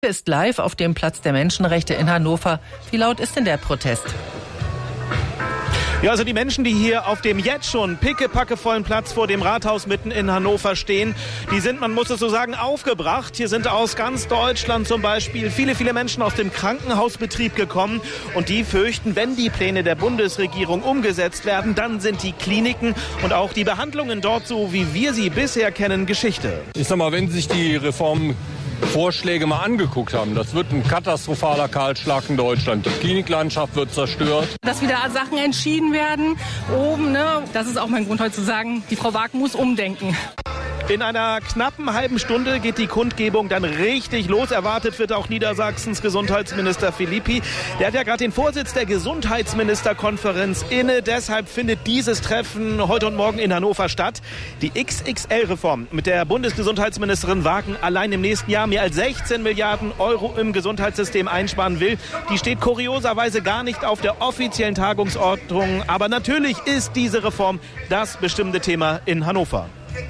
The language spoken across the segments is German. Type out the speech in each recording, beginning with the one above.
Ist live auf dem Platz der Menschenrechte in Hannover. Wie laut ist denn der Protest? Ja, also die Menschen, die hier auf dem jetzt schon pickepackevollen Platz vor dem Rathaus mitten in Hannover stehen, die sind, man muss es so sagen, aufgebracht. Hier sind aus ganz Deutschland zum Beispiel viele Menschen aus dem Krankenhausbetrieb gekommen. Und die fürchten, wenn die Pläne der Bundesregierung umgesetzt werden, dann sind die Kliniken und auch die Behandlungen dort, so wie wir sie bisher kennen, Geschichte. Ich sag mal, wenn Sie sich die Reformvorschläge mal angeguckt haben, das wird ein katastrophaler Kahlschlag in Deutschland. Die Kliniklandschaft wird zerstört. Dass wieder Sachen entschieden werden oben, das ist auch mein Grund heute zu sagen, die Frau Waag muss umdenken. In einer knappen halben Stunde geht die Kundgebung dann richtig los. Erwartet wird auch Niedersachsens Gesundheitsminister Philippi. Der hat ja gerade den Vorsitz der Gesundheitsministerkonferenz inne. Deshalb findet dieses Treffen heute und morgen in Hannover statt. Die XXL-Reform mit der Bundesgesundheitsministerin Wagen allein im nächsten Jahr mehr als 16 Milliarden Euro im Gesundheitssystem einsparen will. Die steht kurioserweise gar nicht auf der offiziellen Tagungsordnung. Aber natürlich ist diese Reform das bestimmende Thema in Hannover.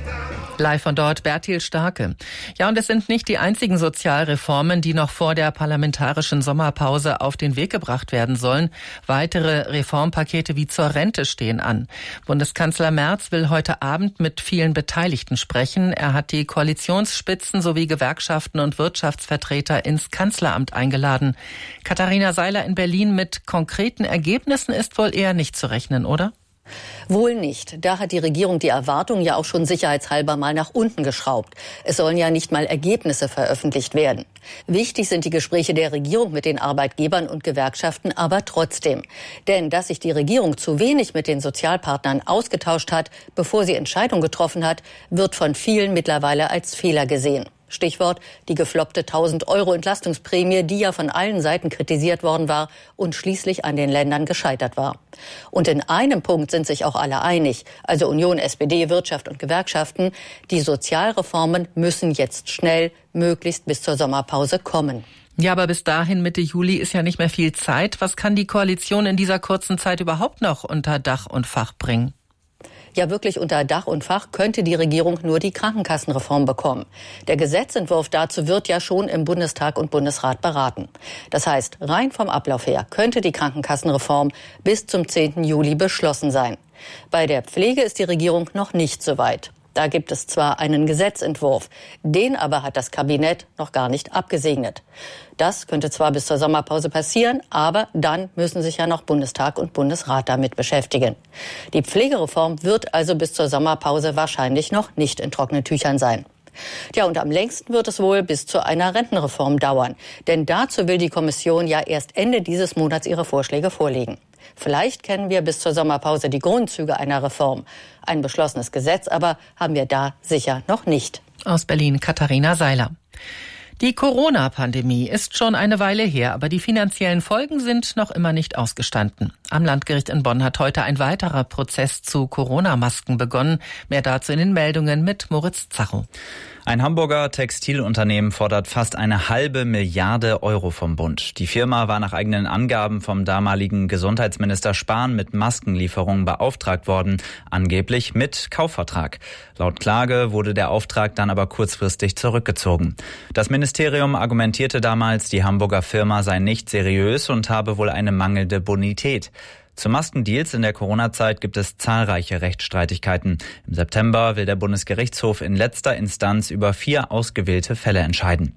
Live von dort Bertil Starke. Ja, und es sind nicht die einzigen Sozialreformen, die noch vor der parlamentarischen Sommerpause auf den Weg gebracht werden sollen. Weitere Reformpakete wie zur Rente stehen an. Bundeskanzler Merz will heute Abend mit vielen Beteiligten sprechen. Er hat die Koalitionsspitzen sowie Gewerkschaften und Wirtschaftsvertreter ins Kanzleramt eingeladen. Katharina Seiler in Berlin, mit konkreten Ergebnissen ist wohl eher nicht zu rechnen, oder? Wohl nicht. Da hat die Regierung die Erwartungen ja auch schon sicherheitshalber mal nach unten geschraubt. Es sollen ja nicht mal Ergebnisse veröffentlicht werden. Wichtig sind die Gespräche der Regierung mit den Arbeitgebern und Gewerkschaften aber trotzdem. Denn dass sich die Regierung zu wenig mit den Sozialpartnern ausgetauscht hat, bevor sie Entscheidungen getroffen hat, wird von vielen mittlerweile als Fehler gesehen. Stichwort die gefloppte 1.000 € Entlastungsprämie, die ja von allen Seiten kritisiert worden war und schließlich an den Ländern gescheitert war. Und in einem Punkt sind sich auch alle einig, also Union, SPD, Wirtschaft und Gewerkschaften: Die Sozialreformen müssen jetzt schnell, möglichst bis zur Sommerpause kommen. Ja, aber bis dahin, Mitte Juli, ist ja nicht mehr viel Zeit. Was kann die Koalition in dieser kurzen Zeit überhaupt noch unter Dach und Fach bringen? Ja, wirklich unter Dach und Fach könnte die Regierung nur die Krankenkassenreform bekommen. Der Gesetzentwurf dazu wird ja schon im Bundestag und Bundesrat beraten. Das heißt, rein vom Ablauf her könnte die Krankenkassenreform bis zum 10. Juli beschlossen sein. Bei der Pflege ist die Regierung noch nicht so weit. Da gibt es zwar einen Gesetzentwurf, den aber hat das Kabinett noch gar nicht abgesegnet. Das könnte zwar bis zur Sommerpause passieren, aber dann müssen sich ja noch Bundestag und Bundesrat damit beschäftigen. Die Pflegereform wird also bis zur Sommerpause wahrscheinlich noch nicht in trockenen Tüchern sein. Ja, und am längsten wird es wohl bis zu einer Rentenreform dauern. Denn dazu will die Kommission ja erst Ende dieses Monats ihre Vorschläge vorlegen. Vielleicht kennen wir bis zur Sommerpause die Grundzüge einer Reform. Ein beschlossenes Gesetz aber haben wir da sicher noch nicht. Aus Berlin Katharina Seiler. Die Corona-Pandemie ist schon eine Weile her, aber die finanziellen Folgen sind noch immer nicht ausgestanden. Am Landgericht in Bonn hat heute ein weiterer Prozess zu Corona-Masken begonnen. Mehr dazu in den Meldungen mit Moritz Zacho. Ein Hamburger Textilunternehmen fordert fast 1,5 Milliarde Euro vom Bund. Die Firma war nach eigenen Angaben vom damaligen Gesundheitsminister Spahn mit Maskenlieferungen beauftragt worden, angeblich mit Kaufvertrag. Laut Klage wurde der Auftrag dann aber kurzfristig zurückgezogen. Das Ministerium argumentierte damals, die Hamburger Firma sei nicht seriös und habe wohl eine mangelnde Bonität. Zu Maskendeals in der Corona-Zeit gibt es zahlreiche Rechtsstreitigkeiten. Im September will der Bundesgerichtshof in letzter Instanz über 4 ausgewählte Fälle entscheiden.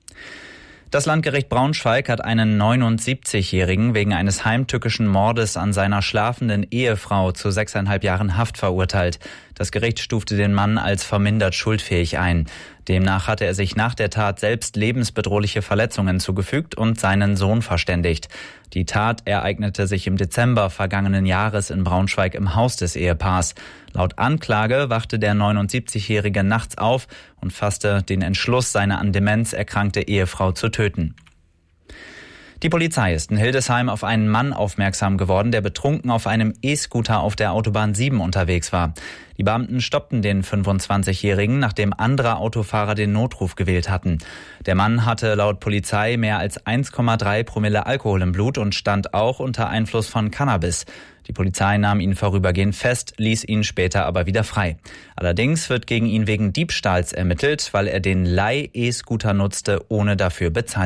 Das Landgericht Braunschweig hat einen 79-Jährigen wegen eines heimtückischen Mordes an seiner schlafenden Ehefrau zu 6,5 Jahren Haft verurteilt. Das Gericht stufte den Mann als vermindert schuldfähig ein. Demnach hatte er sich nach der Tat selbst lebensbedrohliche Verletzungen zugefügt und seinen Sohn verständigt. Die Tat ereignete sich im Dezember vergangenen Jahres in Braunschweig im Haus des Ehepaars. Laut Anklage wachte der 79-Jährige nachts auf und fasste den Entschluss, seine an Demenz erkrankte Ehefrau zu töten. Die Polizei ist in Hildesheim auf einen Mann aufmerksam geworden, der betrunken auf einem E-Scooter auf der Autobahn 7 unterwegs war. Die Beamten stoppten den 25-Jährigen, nachdem andere Autofahrer den Notruf gewählt hatten. Der Mann hatte laut Polizei mehr als 1,3 Promille Alkohol im Blut und stand auch unter Einfluss von Cannabis. Die Polizei nahm ihn vorübergehend fest, ließ ihn später aber wieder frei. Allerdings wird gegen ihn wegen Diebstahls ermittelt, weil er den Leih-E-Scooter nutzte, ohne dafür bezahlt